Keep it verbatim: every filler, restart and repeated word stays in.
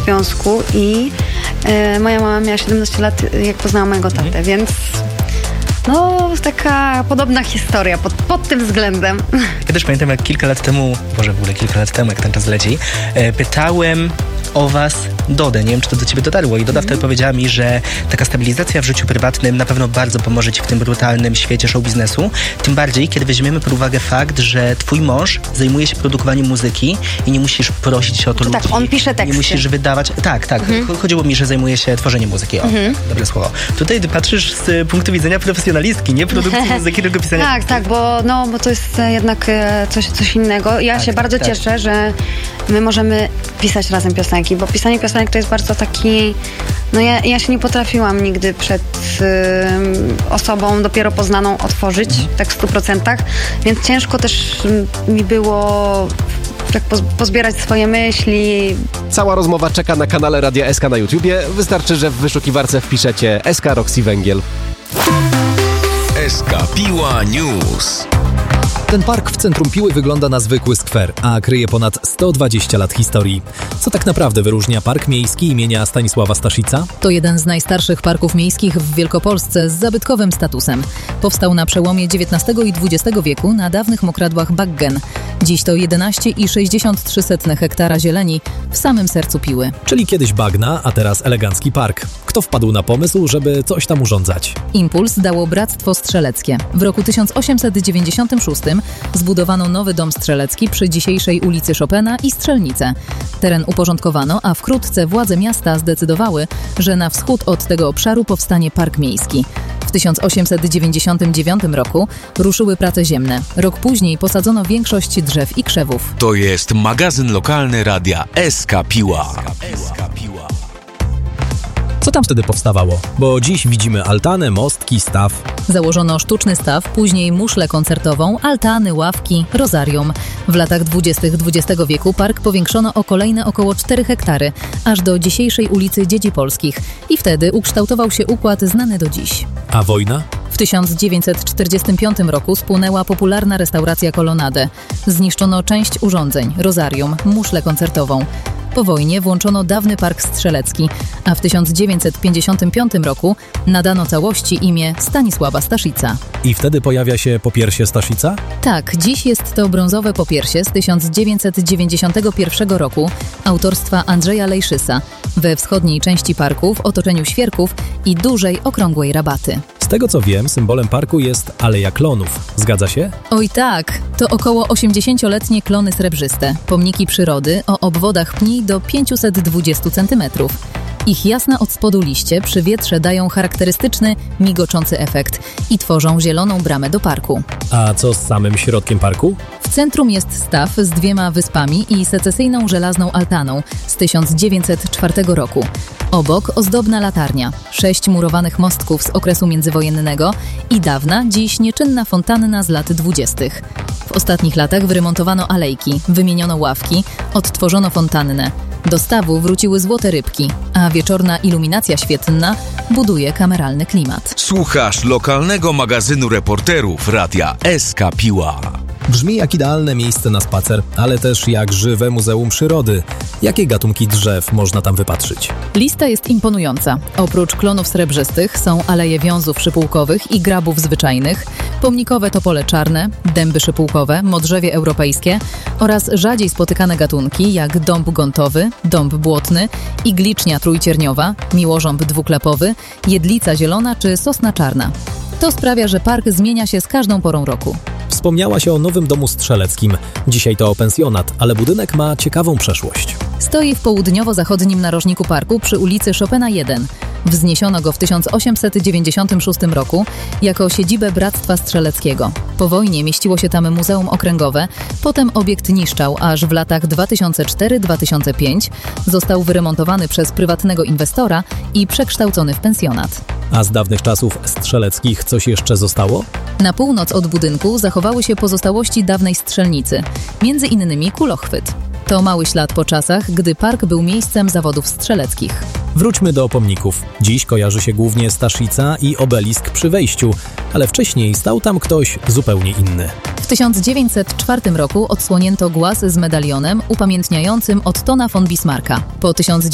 związku i e, moja mama miała siedemnaście lat, jak poznała mojego tatę, mhm. więc no taka podobna historia pod, pod tym względem. Ja też pamiętam, jak kilka lat temu, może w ogóle kilka lat temu, jak ten czas leci, e, pytałem o was Dodę. Nie wiem, czy to do ciebie dotarło. I Doda mm. wtedy powiedziała mi, że taka stabilizacja w życiu prywatnym na pewno bardzo pomoże ci w tym brutalnym świecie show biznesu. Tym bardziej, kiedy weźmiemy pod uwagę fakt, że twój mąż zajmuje się produkowaniem muzyki i nie musisz prosić o to, to ludzi. Tak, on pisze teksty. Nie musisz wydawać... Tak, tak. Mm-hmm. Chodziło mi, że zajmuje się tworzeniem muzyki. O, mm-hmm. dobre słowo. Tutaj ty patrzysz z punktu widzenia profesjonalistki, nie produkcji muzyki, tylko pisania... Tak, tak, bo, no, bo to jest jednak coś, coś innego. Ja tak, się tak, bardzo tak. cieszę, że my możemy pisać razem piosenki, bo pisanie piosenek to jest bardzo taki... No ja, ja się nie potrafiłam nigdy przed y, osobą dopiero poznaną otworzyć, mm. tak w stu procentach, więc ciężko też mi było tak pozbierać swoje myśli. Cała rozmowa czeka na kanale Radia S K na YouTubie. Wystarczy, że w wyszukiwarce wpiszecie S K Roxy Węgiel. S K Piła News. Ten park w centrum Piły wygląda na zwykły skwer, a kryje ponad sto dwadzieścia lat historii. Co tak naprawdę wyróżnia Park Miejski imienia Stanisława Staszica? To jeden z najstarszych parków miejskich w Wielkopolsce z zabytkowym statusem. Powstał na przełomie dziewiętnastego i dwudziestego wieku na dawnych mokradłach Baggen. Dziś to jedenaście i sześćdziesiąt trzy hektara zieleni w samym sercu Piły. Czyli kiedyś bagna, a teraz elegancki park. Kto wpadł na pomysł, żeby coś tam urządzać? Impuls dało Bractwo Strzeleckie. W roku tysiąc osiemset dziewięćdziesiątym szóstym zbudowano nowy dom strzelecki przy dzisiejszej ulicy Chopina i Strzelnice. Teren uporządkowano, a wkrótce władze miasta zdecydowały, że na wschód od tego obszaru powstanie Park Miejski. W tysiąc osiemset dziewięćdziesiątym dziewiątym roku ruszyły prace ziemne. Rok później posadzono większość drzew i krzewów. To jest magazyn lokalny radia S K Piła. Co tam wtedy powstawało? Bo dziś widzimy altanę, mostki, staw. Założono sztuczny staw, później muszlę koncertową, altany, ławki, rozarium. W latach dwudziestych dwudziestego wieku park powiększono o kolejne około cztery hektary, aż do dzisiejszej ulicy Dzieci Polskich. I wtedy ukształtował się układ znany do dziś. A wojna? W tysiąc dziewięćset czterdziestym piątym roku spłonęła popularna restauracja Kolonade. Zniszczono część urządzeń, rozarium, muszlę koncertową. Po wojnie włączono dawny park strzelecki, a w tysiąc dziewięćset pięćdziesiątym piątym roku nadano całości imię Stanisława Staszica. I wtedy pojawia się popiersie Staszica? Tak, dziś jest to brązowe popiersie z tysiąc dziewięćset dziewięćdziesiątego pierwszego roku autorstwa Andrzeja Lejszysa we wschodniej części parku w otoczeniu świerków i dużej, okrągłej rabaty. Z tego co wiem, symbolem parku jest Aleja Klonów. Zgadza się? Oj tak, to około osiemdziesięcioletnie klony srebrzyste, pomniki przyrody o obwodach pni do pięćset dwadzieścia centymetrów. Ich jasne od spodu liście przy wietrze dają charakterystyczny, migoczący efekt i tworzą zieloną bramę do parku. A co z samym środkiem parku? W centrum jest staw z dwiema wyspami i secesyjną żelazną altaną z tysiąc dziewięćset czwartego roku. Obok ozdobna latarnia, sześć murowanych mostków z okresu międzywojennego i dawna, dziś nieczynna fontanna z lat dwudziestych. W ostatnich latach wyremontowano alejki, wymieniono ławki, odtworzono fontannę. Do stawu wróciły złote rybki, a wieczorna iluminacja świetlna buduje kameralny klimat. Słuchasz lokalnego magazynu reporterów radia S K Piła. Brzmi jak idealne miejsce na spacer, ale też jak żywe muzeum przyrody. Jakie gatunki drzew można tam wypatrzyć? Lista jest imponująca. Oprócz klonów srebrzystych są aleje wiązów szypułkowych i grabów zwyczajnych, pomnikowe topole czarne, dęby szypułkowe, modrzewie europejskie oraz rzadziej spotykane gatunki jak dąb gontowy, dąb błotny, iglicznia trójcierniowa, miłożąb dwuklapowy, jedlica zielona czy sosna czarna. To sprawia, że park zmienia się z każdą porą roku. Wspomniała się o nowym domu strzeleckim. Dzisiaj to pensjonat, ale budynek ma ciekawą przeszłość. Stoi w południowo-zachodnim narożniku parku przy ulicy Chopina jeden. Wzniesiono go w tysiąc osiemset dziewięćdziesiątym szóstym roku jako siedzibę Bractwa Strzeleckiego. Po wojnie mieściło się tam Muzeum Okręgowe, potem obiekt niszczał, aż w latach dwa tysiące czwarty do dwa tysiące piątego został wyremontowany przez prywatnego inwestora i przekształcony w pensjonat. A z dawnych czasów strzeleckich coś jeszcze zostało? Na północ od budynku zachowały się pozostałości dawnej strzelnicy, między innymi kulochwyt. To mały ślad po czasach, gdy park był miejscem zawodów strzeleckich. Wróćmy do pomników. Dziś kojarzy się głównie Staszica i obelisk przy wejściu, ale wcześniej stał tam ktoś zupełnie inny. W tysiąc dziewięćset czwartym roku odsłonięto głaz z medalionem upamiętniającym Ottona von Bismarcka. Po tysiąc